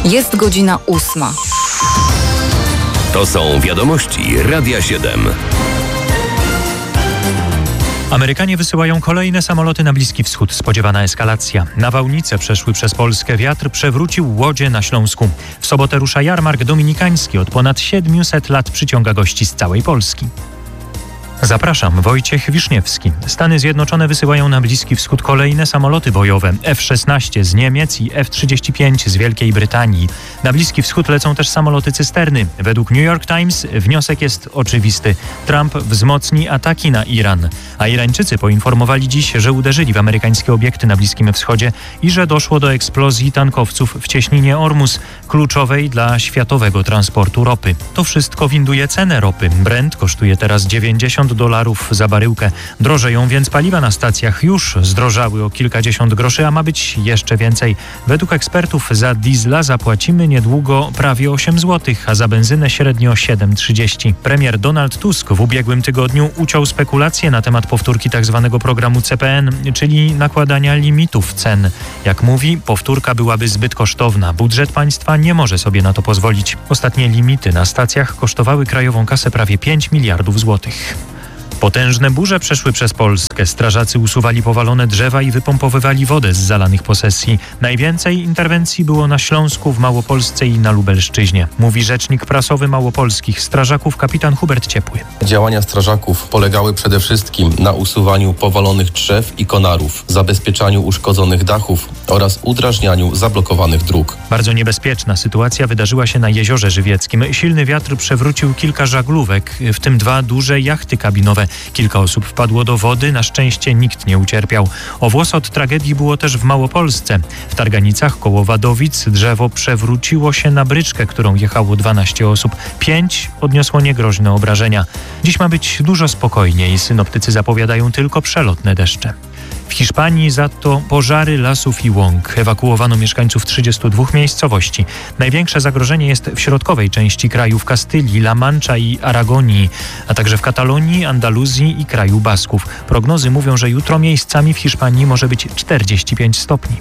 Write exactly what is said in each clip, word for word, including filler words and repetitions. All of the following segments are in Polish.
Jest godzina ósma. To są wiadomości Radia siedem. Amerykanie wysyłają kolejne samoloty na Bliski Wschód. Spodziewana eskalacja. Nawałnice przeszły przez Polskę. Wiatr przewrócił łodzie na Śląsku. W sobotę rusza jarmark dominikański. Od ponad siedmiuset lat przyciąga gości z całej Polski. Zapraszam, Wojciech Wiszniewski. Stany Zjednoczone wysyłają na Bliski Wschód kolejne samoloty bojowe F szesnaście z Niemiec i F trzydzieści pięć z Wielkiej Brytanii. Na Bliski Wschód lecą też samoloty cysterny. Według New York Times wniosek jest oczywisty. Trump wzmocni ataki na Iran. A Irańczycy poinformowali dziś, że uderzyli w amerykańskie obiekty na Bliskim Wschodzie i że doszło do eksplozji tankowców w cieśninie Ormus, kluczowej dla światowego transportu ropy. To wszystko winduje cenę ropy. Brent kosztuje teraz dziewięćdziesiąt dolarów za baryłkę. Drożeją więc paliwa na stacjach. Już zdrożały o kilkadziesiąt groszy, a ma być jeszcze więcej. Według ekspertów za diesla zapłacimy niedługo prawie osiem złotych, a za benzynę średnio siedem trzydzieści. Premier Donald Tusk w ubiegłym tygodniu uciął spekulacje na temat powtórki tzw. programu C P N, czyli nakładania limitów cen. Jak mówi, powtórka byłaby zbyt kosztowna. Budżet państwa nie może sobie na to pozwolić. Ostatnie limity na stacjach kosztowały krajową kasę prawie pięć miliardów złotych. Potężne burze przeszły przez Polskę. Strażacy usuwali powalone drzewa i wypompowywali wodę z zalanych posesji. Najwięcej interwencji było na Śląsku, w Małopolsce i na Lubelszczyźnie. Mówi rzecznik prasowy małopolskich strażaków kapitan Hubert Ciepły. Działania strażaków polegały przede wszystkim na usuwaniu powalonych drzew i konarów, zabezpieczaniu uszkodzonych dachów oraz udrażnianiu zablokowanych dróg. Bardzo niebezpieczna sytuacja wydarzyła się na Jeziorze Żywieckim. Silny wiatr przewrócił kilka żaglówek, w tym dwa duże jachty kabinowe. Kilka osób wpadło do wody, na szczęście nikt nie ucierpiał. O włos od tragedii było też w Małopolsce. W Targanicach koło Wadowic drzewo przewróciło się na bryczkę, którą jechało dwanaście osób. Pięć odniosło niegroźne obrażenia. Dziś ma być dużo spokojniej. Synoptycy zapowiadają tylko przelotne deszcze. W Hiszpanii za to pożary lasów i łąk. Ewakuowano mieszkańców trzydziestu dwóch miejscowości. Największe zagrożenie jest w środkowej części kraju, w Kastylii, La Mancha i Aragonii, a także w Katalonii, Andaluzji i kraju Basków. Prognozy mówią, że jutro miejscami w Hiszpanii może być czterdzieści pięć stopni.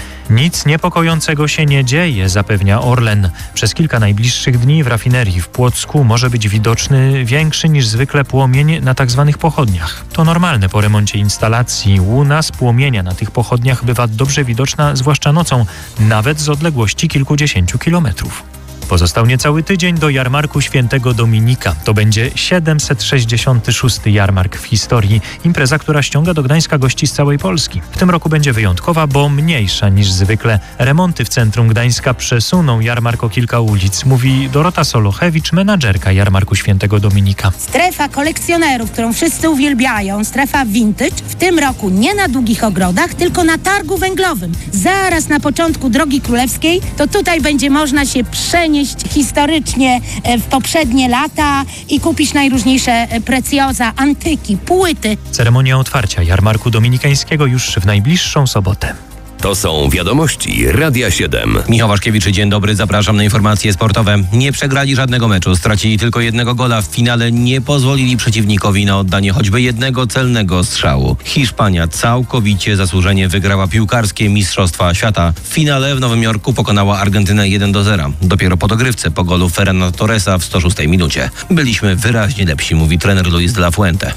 Nic niepokojącego się nie dzieje, zapewnia Orlen. Przez kilka najbliższych dni w rafinerii w Płocku może być widoczny większy niż zwykle płomień na tzw. pochodniach. To normalne po remoncie instalacji. Łuna z płomienia na tych pochodniach bywa dobrze widoczna, zwłaszcza nocą, nawet z odległości kilkudziesięciu kilometrów. Pozostał niecały tydzień do jarmarku Świętego Dominika. To będzie siedemset sześćdziesiąty szósty jarmark w historii. Impreza, która ściąga do Gdańska gości z całej Polski. W tym roku będzie wyjątkowa, bo mniejsza niż zwykle. Remonty w centrum Gdańska przesuną jarmark o kilka ulic, mówi Dorota Solochewicz, menadżerka jarmarku Świętego Dominika. Strefa kolekcjonerów, którą wszyscy uwielbiają, strefa vintage, w tym roku nie na Długich Ogrodach, tylko na targu węglowym. Zaraz na początku Drogi Królewskiej, to tutaj będzie można się przenieść historycznie w poprzednie lata i kupić najróżniejsze precjoza, antyki, płyty. Ceremonia otwarcia jarmarku dominikańskiego już w najbliższą sobotę. To są wiadomości Radia siedem. Michał Waszkiewicz, dzień dobry, zapraszam na informacje sportowe. Nie przegrali żadnego meczu, stracili tylko jednego gola. W finale nie pozwolili przeciwnikowi na oddanie choćby jednego celnego strzału. Hiszpania całkowicie zasłużenie wygrała piłkarskie Mistrzostwa Świata. W finale w Nowym Jorku pokonała Argentynę jeden do zera. Dopiero po dogrywce po golu Ferrana Torresa w sto szóstej minucie. Byliśmy wyraźnie lepsi, mówi trener Luis de la Fuente.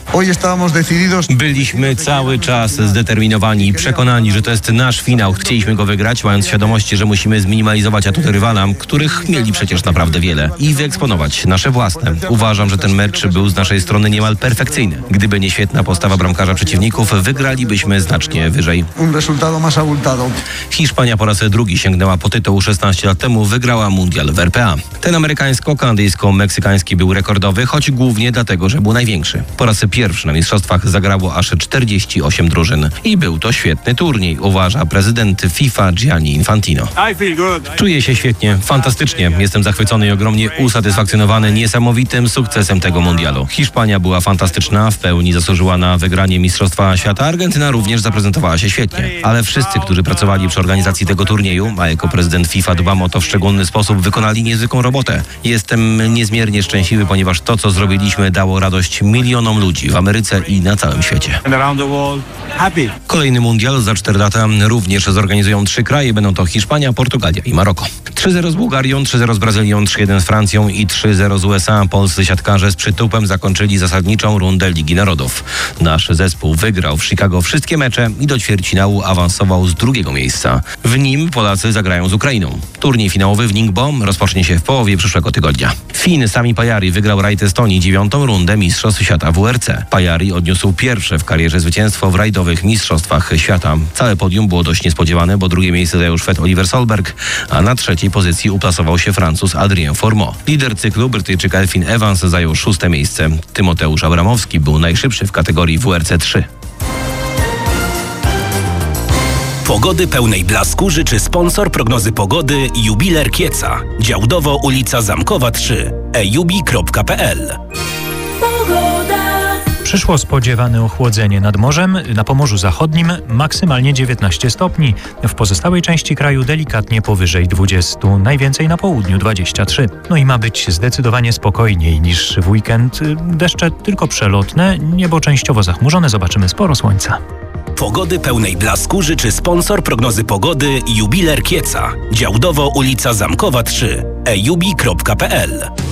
Byliśmy cały czas zdeterminowani i przekonani, że to jest nasz finał. Chcieliśmy go wygrać, mając świadomości, że musimy zminimalizować atuty rywala, których mieli przecież naprawdę wiele, i wyeksponować nasze własne. Uważam, że ten mecz był z naszej strony niemal perfekcyjny. Gdyby nie świetna postawa bramkarza przeciwników, wygralibyśmy znacznie wyżej. Hiszpania po raz drugi sięgnęła po tytuł. szesnaście lat temu wygrała mundial w R P A. Ten amerykańsko-kanadyjsko-meksykański był rekordowy, choć głównie dlatego, że był największy. Po raz pierwszy na mistrzostwach zagrało aż czterdzieści osiem drużyn. I był to świetny turniej, uważa prezydent prezydent FIFA Gianni Infantino. Czuję się świetnie, fantastycznie. Jestem zachwycony i ogromnie usatysfakcjonowany niesamowitym sukcesem tego mundialu. Hiszpania była fantastyczna, w pełni zasłużyła na wygranie Mistrzostwa Świata. Argentyna również zaprezentowała się świetnie. Ale wszyscy, którzy pracowali przy organizacji tego turnieju, a jako prezydent FIFA dbam o to w szczególny sposób, wykonali niezwykłą robotę. Jestem niezmiernie szczęśliwy, ponieważ to, co zrobiliśmy, dało radość milionom ludzi w Ameryce i na całym świecie. Kolejny mundial za cztery lata również również zorganizują trzy kraje. Będą to Hiszpania, Portugalia i Maroko. trzy zero z Bułgarią, trzy zero z Brazylią, trzy jeden z Francją i trzy zero z U S A. Polscy siatkarze z przytupem zakończyli zasadniczą rundę Ligi Narodów. Nasz zespół wygrał w Chicago wszystkie mecze i do ćwierćfinału awansował z drugiego miejsca. W nim Polacy zagrają z Ukrainą. Turniej finałowy w Ningbo rozpocznie się w połowie przyszłego tygodnia. Fin Sami Pajari wygrał rajd Estonii dziewiątą rundę Mistrzostw Świata w W R C. Pajari odniósł pierwsze w karierze zwycięstwo w rajdowych Mistrzostwach Świata. Całe podium było dość niespodziewane, bo drugie miejsce zajął Szwed Oliver Solberg, a na trzeciej pozycji uplasował się Francuz Adrien Fourmont. Lider cyklu, Brytyjczyk Elfyn Evans, zajął szóste miejsce. Tymoteusz Abramowski był najszybszy w kategorii W R C trzy. Pogody pełnej blasku życzy sponsor prognozy pogody Jubiler Kieca. Działdowo ulica Zamkowa trzy. e jubi kropka p l. Przyszło spodziewane ochłodzenie nad morzem, na Pomorzu Zachodnim maksymalnie dziewiętnaście stopni, w pozostałej części kraju delikatnie powyżej dwudziestu, najwięcej na południu dwadzieścia trzy. No i ma być zdecydowanie spokojniej niż w weekend. Deszcze tylko przelotne, niebo częściowo zachmurzone, zobaczymy sporo słońca. Pogody pełnej blasku życzy sponsor prognozy pogody Jubiler Kieca. Działdowo ulica Zamkowa trzy. e jubi kropka p l.